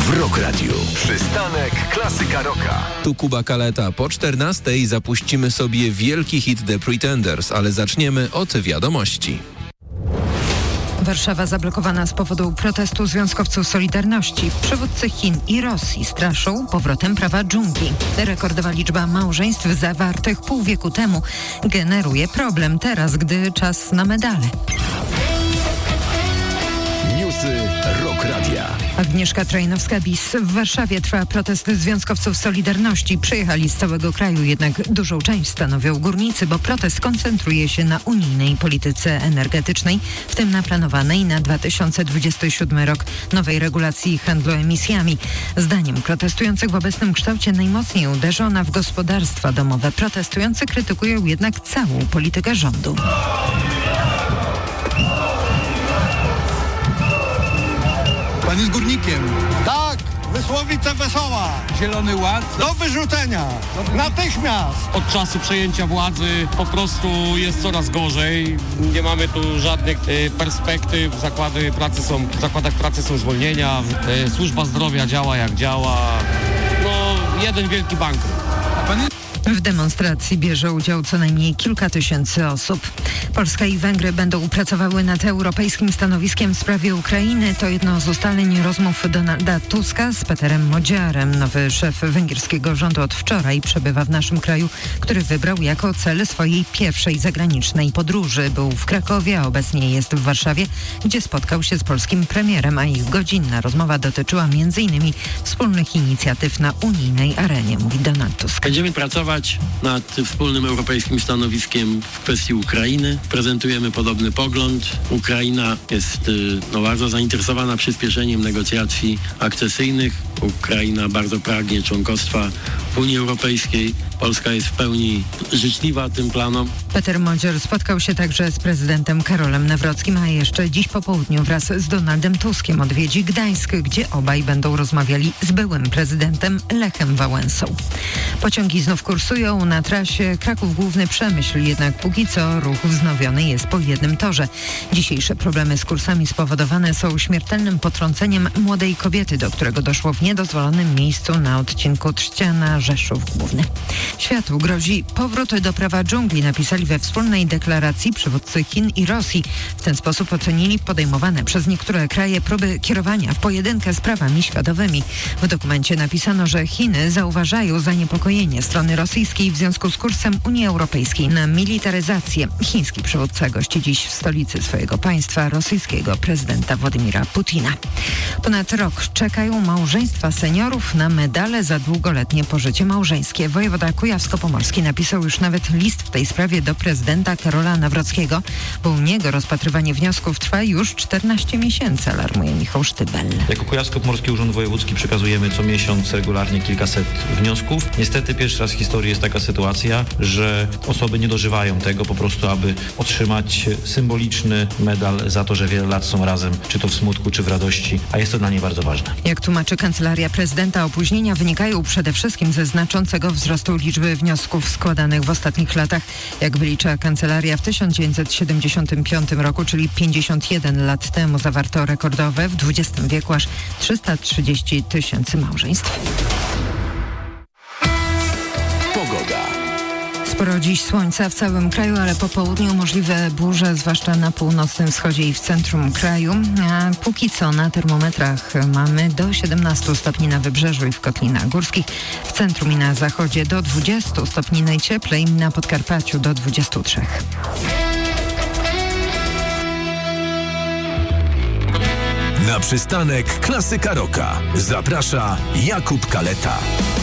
w Rock Radio. Przystanek Klasyka Rocka. Tu Kuba Kaleta. Po 14:00 zapuścimy sobie wielki hit The Pretenders, ale zaczniemy od wiadomości. Warszawa zablokowana z powodu protestu związkowców Solidarności. Przywódcy Chin i Rosji straszą powrotem prawa dżungli. Rekordowa liczba małżeństw zawartych pół wieku temu generuje problem teraz, gdy czas na medale. Newsy Rock Radia. Agnieszka Trajnowska-Bis. W Warszawie trwa protest związkowców Solidarności. Przyjechali z całego kraju, jednak dużą część stanowią górnicy, bo protest koncentruje się na unijnej polityce energetycznej, w tym na planowanej na 2027 rok nowej regulacji handlu emisjami. Zdaniem protestujących w obecnym kształcie najmocniej uderzy ona w gospodarstwa domowe. Protestujący krytykują jednak całą politykę rządu. Pan jest górnikiem. Tak, Wysłowice Wesoła. Zielony Ład. Do wyrzucenia. Natychmiast. Od czasu przejęcia władzy po prostu jest coraz gorzej. Nie mamy tu żadnych perspektyw. W zakładach pracy są zwolnienia. Służba zdrowia działa jak działa. No, jeden wielki bankrut. W demonstracji bierze udział co najmniej kilka tysięcy osób. Polska i Węgry będą pracowały nad europejskim stanowiskiem w sprawie Ukrainy. To jedno z ustaleń rozmów Donalda Tuska z Peterem Modziarem. Nowy szef węgierskiego rządu od wczoraj przebywa w naszym kraju, który wybrał jako cel swojej pierwszej zagranicznej podróży. Był w Krakowie, a obecnie jest w Warszawie, gdzie spotkał się z polskim premierem, a ich godzinna rozmowa dotyczyła m.in. wspólnych inicjatyw na unijnej arenie, mówi Donald Tusk. Będziemy pracować nad wspólnym europejskim stanowiskiem w kwestii Ukrainy. Prezentujemy podobny pogląd. Ukraina jest bardzo zainteresowana przyspieszeniem negocjacji akcesyjnych. Ukraina bardzo pragnie członkostwa w Unii Europejskiej. Polska jest w pełni życzliwa tym planom. Peter Modzior spotkał się także z prezydentem Karolem Nawrockim, a jeszcze dziś po południu wraz z Donaldem Tuskiem odwiedzi Gdańsk, gdzie obaj będą rozmawiali z byłym prezydentem Lechem Wałęsą. Pociągi znów kursują na trasie Kraków Główny Przemyśl, jednak póki co ruch wznowiony jest po jednym torze. Dzisiejsze problemy z kursami spowodowane są śmiertelnym potrąceniem młodej kobiety, do którego doszło w niedozwolonym miejscu na odcinku Trzciana-Rzeszów Główny. Światu grozi powrót do prawa dżungli, napisali we wspólnej deklaracji przywódcy Chin i Rosji. W ten sposób ocenili podejmowane przez niektóre kraje próby kierowania w pojedynkę z prawami światowymi. W dokumencie napisano, że Chiny zauważają zaniepokojenie strony rosyjskiej w związku z kursem Unii Europejskiej na militaryzację. Chiński przywódca gości dziś w stolicy swojego państwa rosyjskiego prezydenta Władimira Putina. Ponad rok czekają małżeństwa seniorów na medale za długoletnie pożycie małżeńskie. Wojewoda Kujawsko-Pomorski napisał już nawet list w tej sprawie do prezydenta Karola Nawrockiego, bo u niego rozpatrywanie wniosków trwa już 14 miesięcy, alarmuje Michał Sztybel. Jako Kujawsko-Pomorski Urząd Wojewódzki przekazujemy co miesiąc regularnie kilkaset wniosków. Niestety pierwszy raz w historii jest taka sytuacja, że osoby nie dożywają tego po prostu, aby otrzymać symboliczny medal za to, że wiele lat są razem, czy to w smutku, czy w radości, a jest to dla niej bardzo ważne. Jak tłumaczy Kancelaria Prezydenta, opóźnienia wynikają przede wszystkim ze znaczącego wzrostu liczby wniosków składanych w ostatnich latach. Jak wylicza Kancelaria, w 1975 roku, czyli 51 lat temu, zawarto rekordowe w XX wieku aż 330 000 małżeństw. Pogoda. Sporo dziś słońca w całym kraju, ale po południu możliwe burze, zwłaszcza na północnym wschodzie i w centrum kraju. A póki co na termometrach mamy do 17 stopni na wybrzeżu i w Kotlinach Górskich. W centrum i na zachodzie do 20 stopni najcieplej, na Podkarpaciu do 23. Na przystanek Klasyka Rocka zaprasza Jakub Kaleta.